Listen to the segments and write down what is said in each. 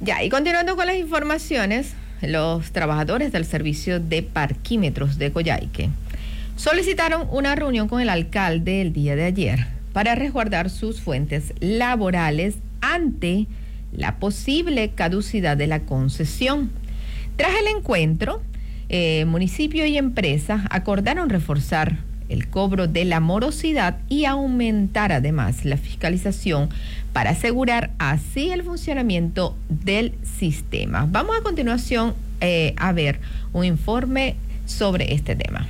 Ya, y continuando con las informaciones, los trabajadores del servicio de parquímetros de Coyhaique solicitaron una reunión con el alcalde el día de ayer para resguardar sus fuentes laborales ante la posible caducidad de la concesión. Tras el encuentro, municipio y empresa acordaron reforzar el cobro de la morosidad y aumentar además la fiscalización para asegurar así el funcionamiento del sistema. Vamos a continuación a ver un informe sobre este tema.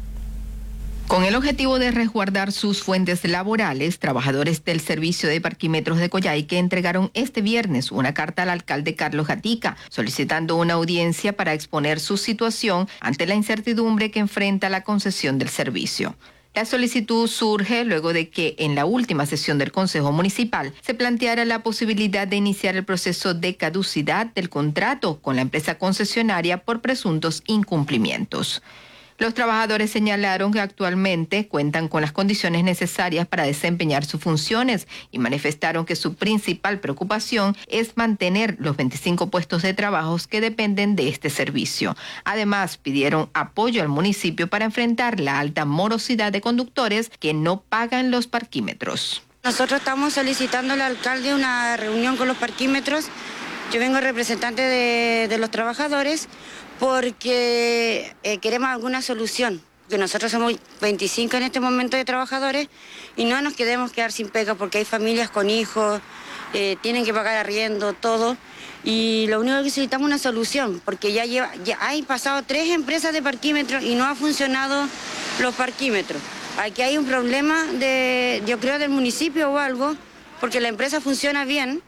Con el objetivo de resguardar sus fuentes laborales, trabajadores del servicio de parquímetros de Coyhaique entregaron este viernes una carta al alcalde Carlos Gatica solicitando una audiencia para exponer su situación ante la incertidumbre que enfrenta la concesión del servicio. La solicitud surge luego de que en la última sesión del Consejo Municipal se planteara la posibilidad de iniciar el proceso de caducidad del contrato con la empresa concesionaria por presuntos incumplimientos. Los trabajadores señalaron que actualmente cuentan con las condiciones necesarias para desempeñar sus funciones y manifestaron que su principal preocupación es mantener los 25 puestos de trabajo que dependen de este servicio. Además, pidieron apoyo al municipio para enfrentar la alta morosidad de conductores que no pagan los parquímetros. Nosotros estamos solicitando al alcalde una reunión con los parquímetros. Yo vengo representante de los trabajadores porque queremos alguna solución, que nosotros somos 25 en este momento de trabajadores y no nos queremos quedar sin pega porque hay familias con hijos, tienen que pagar arriendo, todo, y lo único que necesitamos es una solución, porque ya hay pasado 3 empresas de parquímetros y no ha funcionado los parquímetros. Aquí hay un problema yo creo del municipio o algo, porque la empresa funciona bien.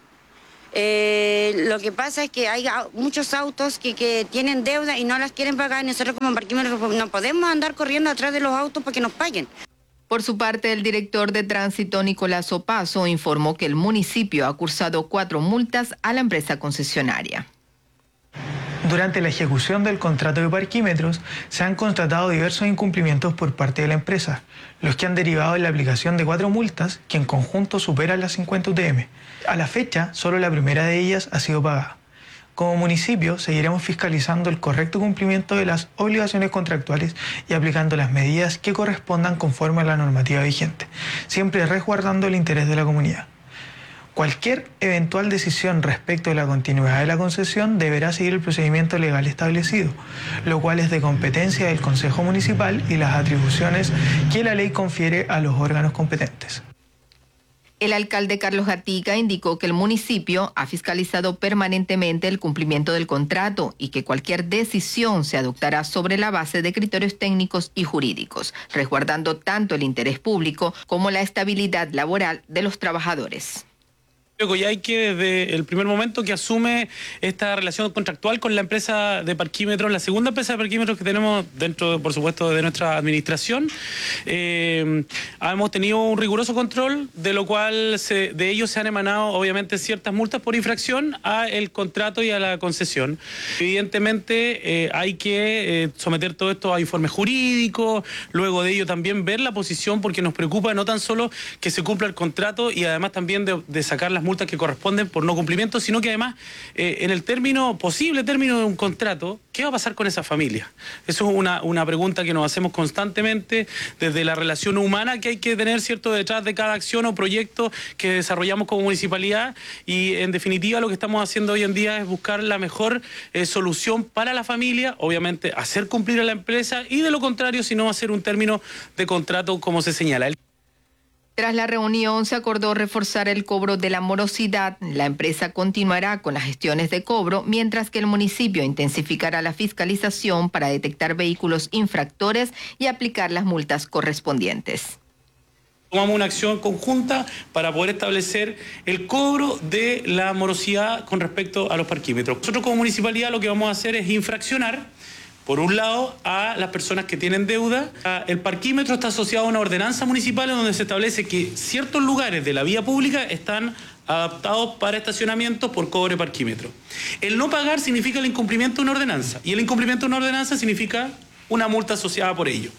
Lo que pasa es que hay muchos autos que tienen deuda y no las quieren pagar y nosotros como parquímetros no podemos andar corriendo atrás de los autos para que nos paguen. Por su parte, el director de tránsito Nicolás Opaso informó que el municipio ha cursado 4 multas a la empresa concesionaria. Durante la ejecución del contrato de parquímetros se han constatado diversos incumplimientos por parte de la empresa, los que han derivado en la aplicación de 4 multas que en conjunto superan las 50 UTM. A la fecha, solo la primera de ellas ha sido pagada. Como municipio, seguiremos fiscalizando el correcto cumplimiento de las obligaciones contractuales y aplicando las medidas que correspondan conforme a la normativa vigente, siempre resguardando el interés de la comunidad. Cualquier eventual decisión respecto de la continuidad de la concesión deberá seguir el procedimiento legal establecido, lo cual es de competencia del Consejo Municipal y las atribuciones que la ley confiere a los órganos competentes. El alcalde Carlos Gatica indicó que el municipio ha fiscalizado permanentemente el cumplimiento del contrato y que cualquier decisión se adoptará sobre la base de criterios técnicos y jurídicos, resguardando tanto el interés público como la estabilidad laboral de los trabajadores. Coyhaique desde el primer momento que asume esta relación contractual con la empresa de parquímetros, la segunda empresa de parquímetros que tenemos dentro, por supuesto, de nuestra administración, hemos tenido un riguroso control, de lo cual de ellos se han emanado obviamente ciertas multas por infracción a el contrato y a la concesión. Evidentemente hay que someter todo esto a informes jurídicos, luego de ello también ver la posición, porque nos preocupa no tan solo que se cumpla el contrato y además también de sacar las multas que corresponden por no cumplimiento, sino que además en el posible término de un contrato, ¿qué va a pasar con esa familia? Eso es una pregunta que nos hacemos constantemente desde la relación humana que hay que tener, ¿cierto?, detrás de cada acción o proyecto que desarrollamos como municipalidad, y en definitiva lo que estamos haciendo hoy en día es buscar la mejor solución para la familia, obviamente hacer cumplir a la empresa y de lo contrario, si no, hacer un término de contrato como se señala. Tras la reunión se acordó reforzar el cobro de la morosidad. La empresa continuará con las gestiones de cobro, mientras que el municipio intensificará la fiscalización para detectar vehículos infractores y aplicar las multas correspondientes. Tomamos una acción conjunta para poder establecer el cobro de la morosidad con respecto a los parquímetros. Nosotros como municipalidad lo que vamos a hacer es infraccionar, por un lado, a las personas que tienen deuda. El parquímetro está asociado a una ordenanza municipal en donde se establece que ciertos lugares de la vía pública están adaptados para estacionamiento por cobro de parquímetro. El no pagar significa el incumplimiento de una ordenanza, y el incumplimiento de una ordenanza significa una multa asociada por ello.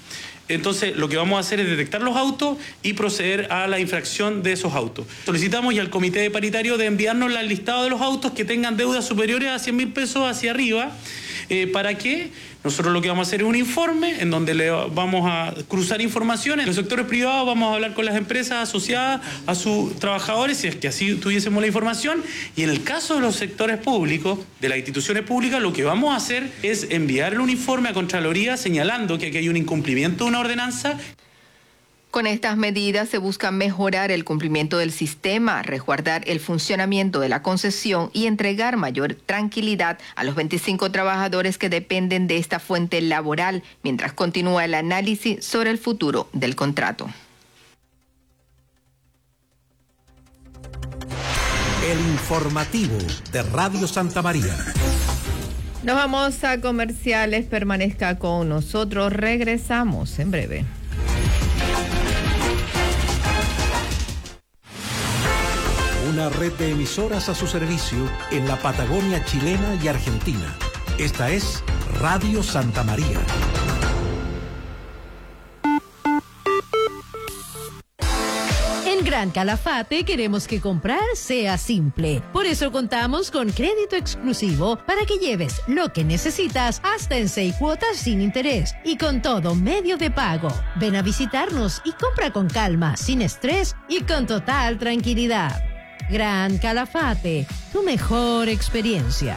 Entonces, lo que vamos a hacer es detectar los autos y proceder a la infracción de esos autos. Solicitamos ya al comité de paritario de enviarnos el listado de los autos que tengan deudas superiores a 100.000 pesos hacia arriba, para que nosotros lo que vamos a hacer es un informe en donde le vamos a cruzar informaciones. En los sectores privados vamos a hablar con las empresas asociadas a sus trabajadores, si es que así tuviésemos la información, y en el caso de los sectores públicos, de las instituciones públicas, lo que vamos a hacer es enviarle un informe a Contraloría señalando que aquí hay un incumplimiento de una ordenanza. Con estas medidas se busca mejorar el cumplimiento del sistema, resguardar el funcionamiento de la concesión y entregar mayor tranquilidad a los 25 trabajadores que dependen de esta fuente laboral, mientras continúa el análisis sobre el futuro del contrato. El informativo de Radio Santa María. Nos vamos a comerciales, permanezca con nosotros, regresamos en breve. Una red de emisoras a su servicio en la Patagonia chilena y argentina. Esta es Radio Santa María. En Gran Calafate queremos que comprar sea simple. Por eso contamos con crédito exclusivo para que lleves lo que necesitas hasta en 6 cuotas sin interés y con todo medio de pago. Ven a visitarnos y compra con calma, sin estrés y con total tranquilidad. Gran Calafate, tu mejor experiencia.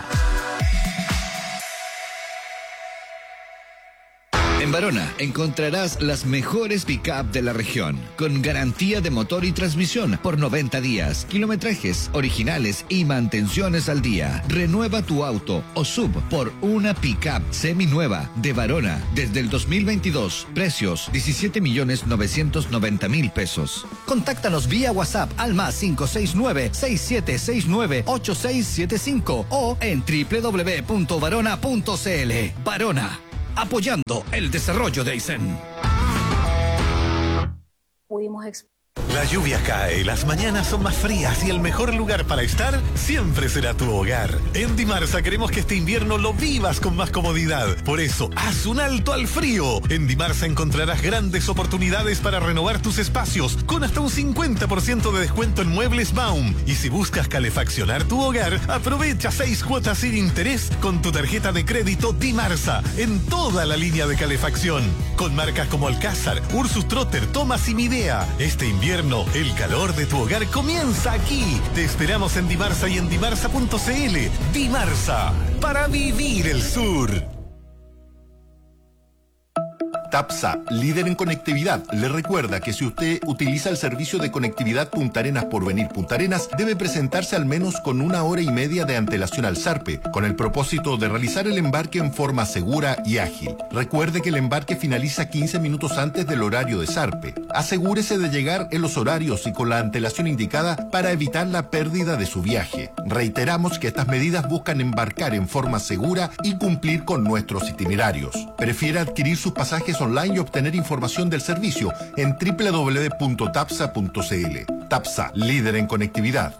En Barona encontrarás las mejores pick-up de la región, con garantía de motor y transmisión por 90 días, kilometrajes originales y mantenciones al día. Renueva tu auto o sub por una pick-up seminueva de Barona desde el 2022. Precios 17.990.000 pesos. Contáctanos vía WhatsApp al +569-6769-8675 o en www.barona.cl. Barona, apoyando el desarrollo de Aysén. La lluvia cae, las mañanas son más frías y el mejor lugar para estar siempre será tu hogar. En Dimarsa queremos que este invierno lo vivas con más comodidad. Por eso, haz un alto al frío. En Dimarsa encontrarás grandes oportunidades para renovar tus espacios con hasta un 50% de descuento en muebles Baum. Y si buscas calefaccionar tu hogar, aprovecha 6 cuotas sin interés con tu tarjeta de crédito Dimarsa en toda la línea de calefacción. Con marcas como Alcázar, Ursus Trotter, Thomas y Midea. Este invierno, el calor de tu hogar comienza aquí. Te esperamos en Dimarsa y en dimarsa.cl. Dimarsa, para vivir el sur. TAPSA, líder en conectividad, le recuerda que si usted utiliza el servicio de conectividad Punta Arenas Porvenir Punta Arenas, debe presentarse al menos con 1 hora y media de antelación al Sarpe, con el propósito de realizar el embarque en forma segura y ágil. Recuerde que el embarque finaliza 15 minutos antes del horario de Sarpe. Asegúrese de llegar en los horarios y con la antelación indicada para evitar la pérdida de su viaje. Reiteramos que estas medidas buscan embarcar en forma segura y cumplir con nuestros itinerarios. Prefiere adquirir sus pasajes online y obtener información del servicio en www.tapsa.cl. Tapsa, líder en conectividad.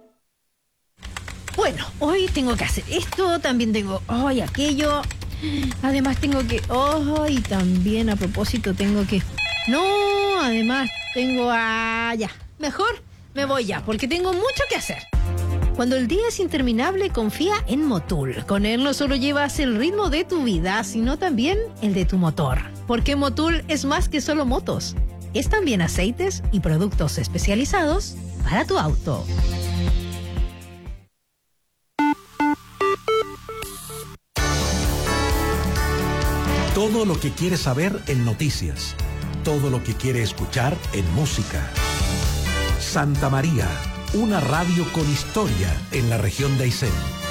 Bueno, hoy tengo que hacer esto, también tengo hoy aquello, además tengo que, y también a propósito tengo que, además tengo ya, mejor me voy ya, porque tengo mucho que hacer. Cuando el día es interminable, confía en Motul. Con él no solo llevas el ritmo de tu vida, sino también el de tu motor. Porque Motul es más que solo motos. Es también aceites y productos especializados para tu auto. Todo lo que quiere saber en noticias. Todo lo que quiere escuchar en música. Santa María, una radio con historia en la región de Aysén.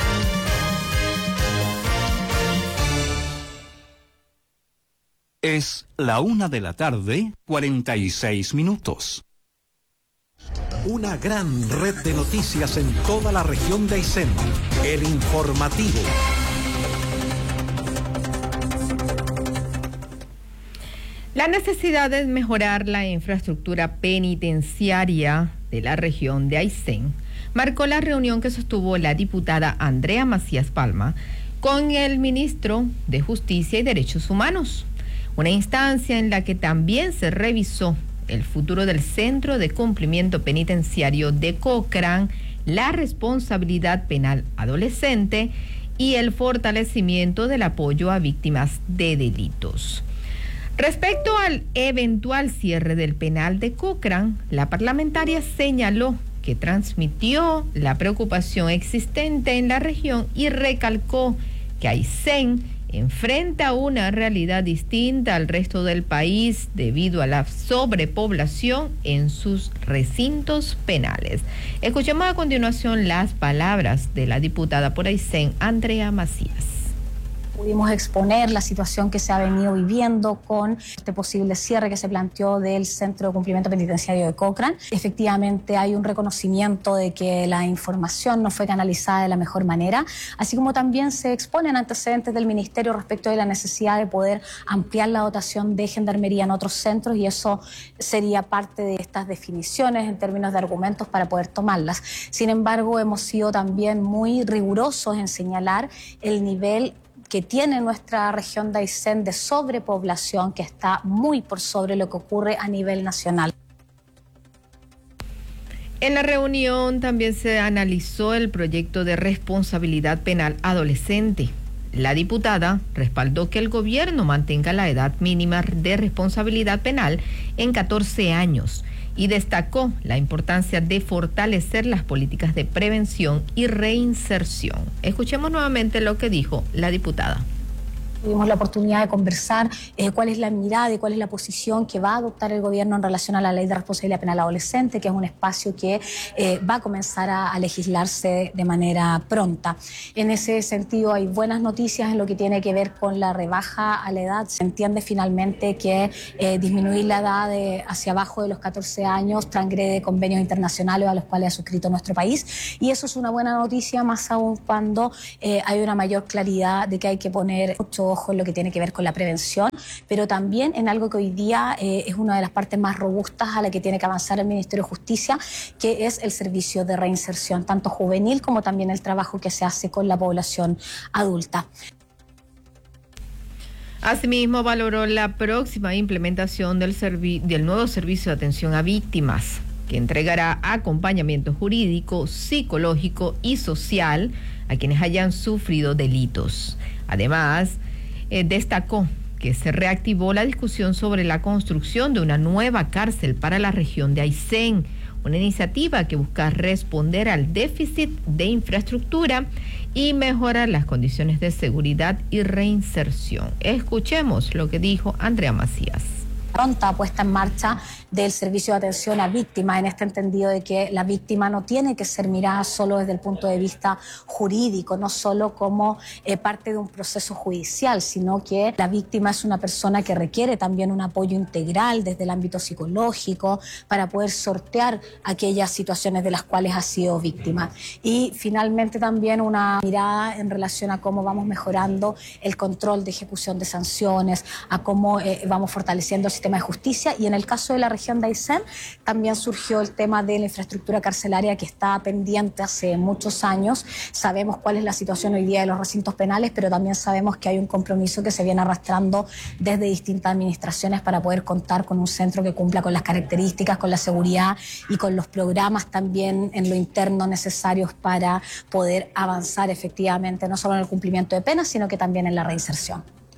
Es la 1:46 p.m. Una gran red de noticias en toda la región de Aysén. El informativo. La necesidad de mejorar la infraestructura penitenciaria de la región de Aysén marcó la reunión que sostuvo la diputada Andrea Macías Palma con el ministro de Justicia y Derechos Humanos. una instancia en la que también se revisó el futuro del Centro de Cumplimiento Penitenciario de Cochrane, la responsabilidad penal adolescente y el fortalecimiento del apoyo a víctimas de delitos. Respecto al eventual cierre del penal de Cochrane, la parlamentaria señaló que transmitió la preocupación existente en la región y recalcó que Aysén enfrenta una realidad distinta al resto del país debido a la sobrepoblación en sus recintos penales. Escuchemos a continuación las palabras de la diputada por Aysén, Andrea Macías. Pudimos exponer la situación que se ha venido viviendo con este posible cierre que se planteó del Centro de Cumplimiento Penitenciario de Cochrane. Efectivamente hay un reconocimiento de que la información no fue canalizada de la mejor manera, así como también se exponen antecedentes del Ministerio respecto de la necesidad de poder ampliar la dotación de gendarmería en otros centros, y eso sería parte de estas definiciones en términos de argumentos para poder tomarlas. Sin embargo, hemos sido también muy rigurosos en señalar el nivel que tiene nuestra región de Aysén de sobrepoblación, que está muy por sobre lo que ocurre a nivel nacional. En la reunión también se analizó el proyecto de responsabilidad penal adolescente. La diputada respaldó que el gobierno mantenga la edad mínima de responsabilidad penal en 14 años y destacó la importancia de fortalecer las políticas de prevención y reinserción. Escuchemos nuevamente lo que dijo la diputada. Tuvimos la oportunidad de conversar cuál es la mirada y cuál es la posición que va a adoptar el gobierno en relación a la ley de responsabilidad penal adolescente, que es un espacio que va a comenzar a legislarse de manera pronta. En ese sentido hay buenas noticias en lo que tiene que ver con la rebaja a la edad. Se entiende finalmente que disminuir la edad hacia abajo de los 14 años transgrede convenios internacionales a los cuales ha suscrito nuestro país, y eso es una buena noticia, más aún cuando hay una mayor claridad de que hay que poner mucho ojo en lo que tiene que ver con la prevención, pero también en algo que hoy día es una de las partes más robustas a la que tiene que avanzar el Ministerio de Justicia, que es el servicio de reinserción, tanto juvenil como también el trabajo que se hace con la población adulta. Asimismo, valoró la próxima implementación del nuevo servicio de atención a víctimas, que entregará acompañamiento jurídico, psicológico y social a quienes hayan sufrido delitos. Además, destacó que se reactivó la discusión sobre la construcción de una nueva cárcel para la región de Aysén, una iniciativa que busca responder al déficit de infraestructura y mejorar las condiciones de seguridad y reinserción. Escuchemos lo que dijo Andrea Macías. Pronta puesta en marcha del servicio de atención a víctimas, en este entendido de que la víctima no tiene que ser mirada solo desde el punto de vista jurídico, no solo como parte de un proceso judicial, sino que la víctima es una persona que requiere también un apoyo integral desde el ámbito psicológico para poder sortear aquellas situaciones de las cuales ha sido víctima. Y finalmente también una mirada en relación a cómo vamos mejorando el control de ejecución de sanciones, a cómo vamos fortaleciendo el sistema de justicia, y en el caso de la región de Aysén también surgió el tema de la infraestructura carcelaria, que está pendiente hace muchos años. Sabemos cuál es la situación hoy día de los recintos penales, pero también sabemos que hay un compromiso que se viene arrastrando desde distintas administraciones para poder contar con un centro que cumpla con las características, con la seguridad y con los programas también en lo interno necesarios para poder avanzar efectivamente no solo en el cumplimiento de penas, sino que también en la reinserción.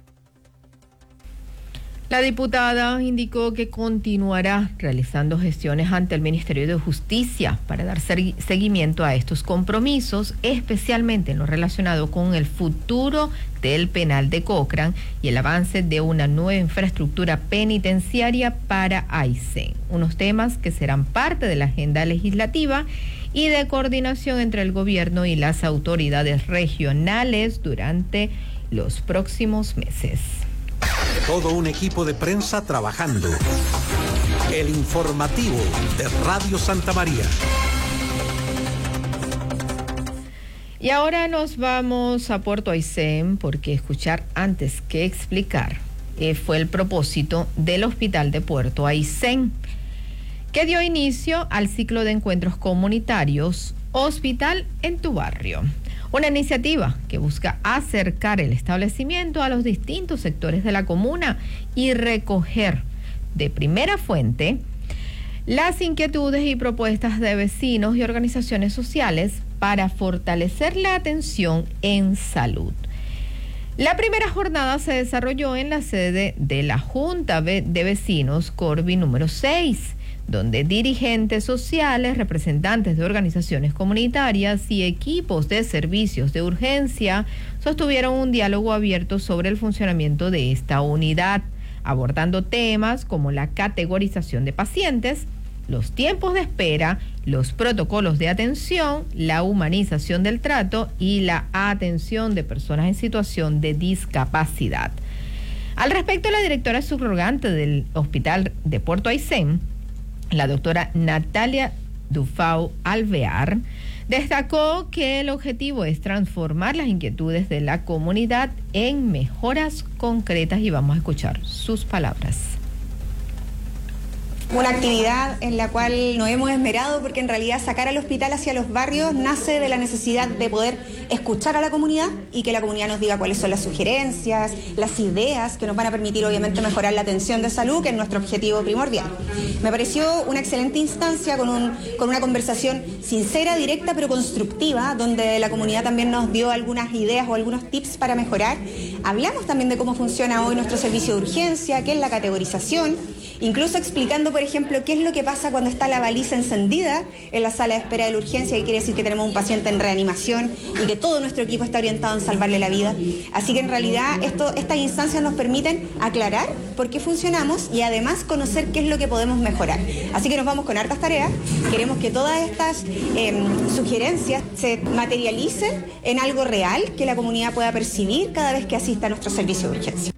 La diputada indicó que continuará realizando gestiones ante el Ministerio de Justicia para dar seguimiento a estos compromisos, especialmente en lo relacionado con el futuro del penal de Cochrane y el avance de una nueva infraestructura penitenciaria para Aysén, unos temas que serán parte de la agenda legislativa y de coordinación entre el gobierno y las autoridades regionales durante los próximos meses. Todo un equipo de prensa trabajando. El informativo de Radio Santa María. Y ahora nos vamos a Puerto Aysén, porque escuchar antes que explicar fue el propósito del Hospital de Puerto Aysén, que dio inicio al ciclo de encuentros comunitarios Hospital en tu barrio. Una iniciativa que busca acercar el establecimiento a los distintos sectores de la comuna y recoger de primera fuente las inquietudes y propuestas de vecinos y organizaciones sociales para fortalecer la atención en salud. La primera jornada se desarrolló en la sede de la Junta de Vecinos Corvi número 6, donde dirigentes sociales, representantes de organizaciones comunitarias y equipos de servicios de urgencia sostuvieron un diálogo abierto sobre el funcionamiento de esta unidad, abordando temas como la categorización de pacientes, los tiempos de espera, los protocolos de atención, la humanización del trato y la atención de personas en situación de discapacidad. Al respecto, la directora subrogante del Hospital de Puerto Aysén, la doctora Natalia Dufau Alvear, destacó que el objetivo es transformar las inquietudes de la comunidad en mejoras concretas y vamos a escuchar sus palabras. Una actividad en la cual nos hemos esmerado porque en realidad sacar al hospital hacia los barrios nace de la necesidad de poder escuchar a la comunidad y que la comunidad nos diga cuáles son las sugerencias, las ideas que nos van a permitir obviamente mejorar la atención de salud, que es nuestro objetivo primordial. Me pareció una excelente instancia con una conversación sincera, directa pero constructiva, donde la comunidad también nos dio algunas ideas o algunos tips para mejorar. Hablamos también de cómo funciona hoy nuestro servicio de urgencia, qué es la categorización, incluso explicando, por ejemplo, qué es lo que pasa cuando está la baliza encendida en la sala de espera de la urgencia, que quiere decir que tenemos un paciente en reanimación y que todo nuestro equipo está orientado en salvarle la vida. Así que en realidad estas instancias nos permiten aclarar por qué funcionamos y además conocer qué es lo que podemos mejorar. Así que nos vamos con hartas tareas. Queremos que todas estas sugerencias se materialicen en algo real que la comunidad pueda percibir cada vez que asista a nuestro servicio de urgencia.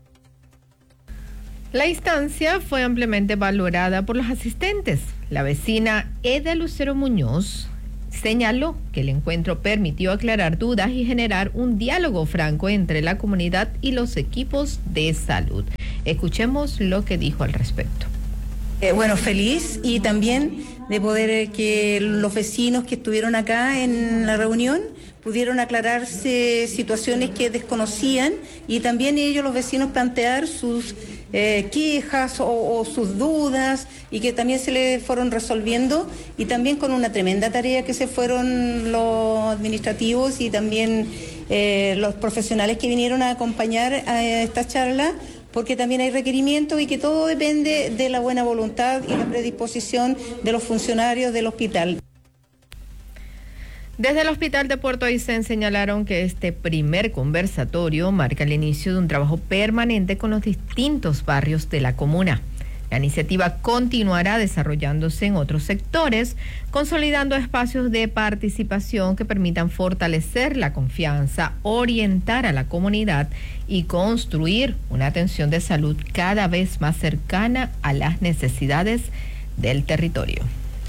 La instancia fue ampliamente valorada por los asistentes. La vecina Eda Lucero Muñoz señaló que el encuentro permitió aclarar dudas y generar un diálogo franco entre la comunidad y los equipos de salud. Escuchemos lo que dijo al respecto. Bueno, feliz y también de poder que los vecinos que estuvieron acá en la reunión pudieron aclararse situaciones que desconocían y también ellos, los vecinos, plantear sus quejas o sus dudas y que también se le fueron resolviendo y también con una tremenda tarea que se fueron los administrativos y también los profesionales que vinieron a acompañar a esta charla, porque también hay requerimientos y que todo depende de la buena voluntad y la predisposición de los funcionarios del hospital. Desde el Hospital de Puerto Aysén señalaron que este primer conversatorio marca el inicio de un trabajo permanente con los distintos barrios de la comuna. La iniciativa continuará desarrollándose en otros sectores, consolidando espacios de participación que permitan fortalecer la confianza, orientar a la comunidad y construir una atención de salud cada vez más cercana a las necesidades del territorio.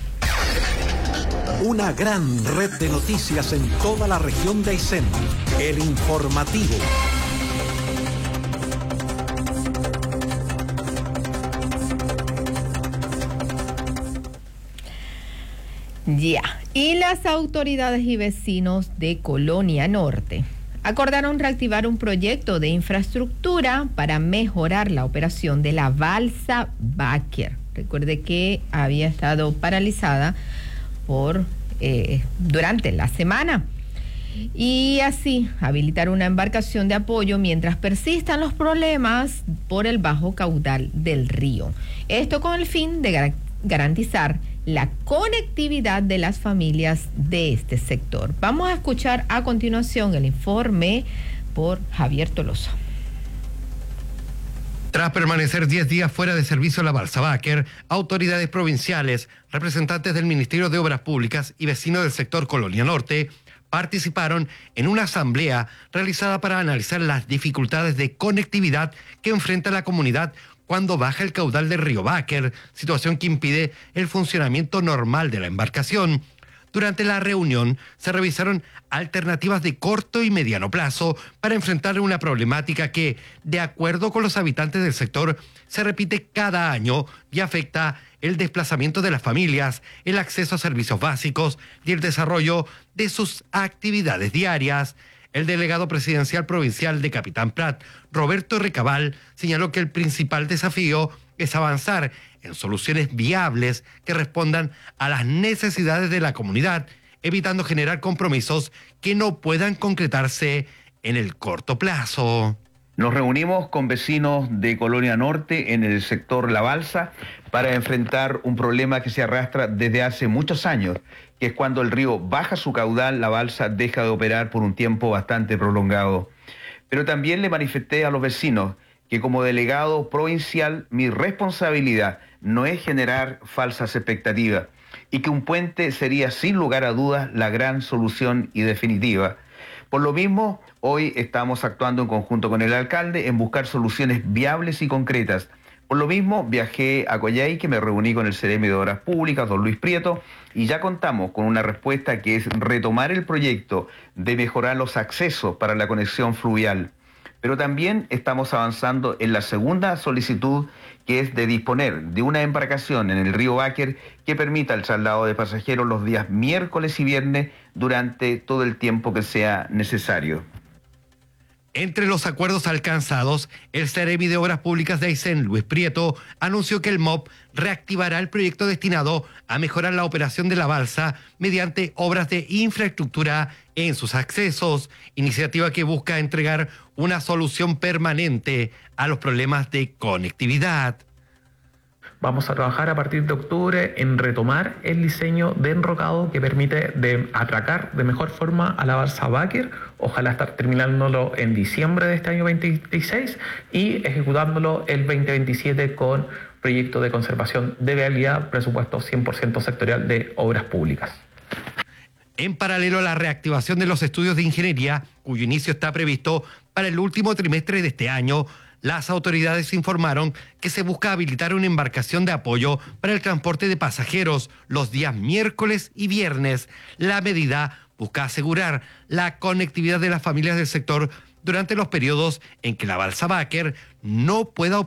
Una gran red de noticias en toda la región de Aysén. El Informativo. Y las autoridades y vecinos de Colonia Norte acordaron reactivar un proyecto de infraestructura para mejorar la operación de la balsa Báquer. Recuerde que había estado paralizada durante la semana y así habilitar una embarcación de apoyo mientras persistan los problemas por el bajo caudal del río. Esto con el fin de garantizar la conectividad de las familias de este sector. Vamos a escuchar a continuación el informe por Javier Tolosa. Tras permanecer 10 días fuera de servicio la balsa Báquer, autoridades provinciales, representantes del Ministerio de Obras Públicas y vecinos del sector Colonia Norte participaron en una asamblea realizada para analizar las dificultades de conectividad que enfrenta la comunidad cuando baja el caudal del río Báquer, situación que impide el funcionamiento normal de la embarcación. Durante la reunión se revisaron alternativas de corto y mediano plazo para enfrentar una problemática que, de acuerdo con los habitantes del sector, se repite cada año y afecta el desplazamiento de las familias, el acceso a servicios básicos y el desarrollo de sus actividades diarias. El delegado presidencial provincial de Capitán Prat, Roberto Recabal, señaló que el principal desafío es avanzar en soluciones viables que respondan a las necesidades de la comunidad, evitando generar compromisos que no puedan concretarse en el corto plazo. Nos reunimos con vecinos de Colonia Norte en el sector La Balsa para enfrentar un problema que se arrastra desde hace muchos años, que es cuando el río baja su caudal, la balsa deja de operar por un tiempo bastante prolongado. Pero también le manifesté a los vecinos que como delegado provincial mi responsabilidad no es generar falsas expectativas y que un puente sería sin lugar a dudas la gran solución y definitiva. Por lo mismo, hoy estamos actuando en conjunto con el alcalde en buscar soluciones viables y concretas. Por lo mismo, viajé a Coyhaique, me reuní con el Seremi de Obras Públicas, don Luis Prieto, y ya contamos con una respuesta que es retomar el proyecto de mejorar los accesos para la conexión fluvial. Pero también estamos avanzando en la segunda solicitud, que es de disponer de una embarcación en el río Báquer que permita el traslado de pasajeros los días miércoles y viernes durante todo el tiempo que sea necesario. Entre los acuerdos alcanzados, el Seremi de Obras Públicas de Aysén, Luis Prieto, anunció que el MOP reactivará el proyecto destinado a mejorar la operación de la balsa mediante obras de infraestructura en sus accesos, iniciativa que busca entregar una solución permanente a los problemas de conectividad. Vamos a trabajar a partir de octubre en retomar el diseño de enrocado que permite atracar de mejor forma a la balsa Báquer, ojalá estar terminándolo en diciembre de este año 2026 y ejecutándolo el 2027 con proyecto de conservación de vialidad, presupuesto 100% sectorial de obras públicas. En paralelo a la reactivación de los estudios de ingeniería, cuyo inicio está previsto para el último trimestre de este año, las autoridades informaron que se busca habilitar una embarcación de apoyo para el transporte de pasajeros los días miércoles y viernes. La medida busca asegurar la conectividad de las familias del sector durante los periodos en que la balsa Báquer no pueda operar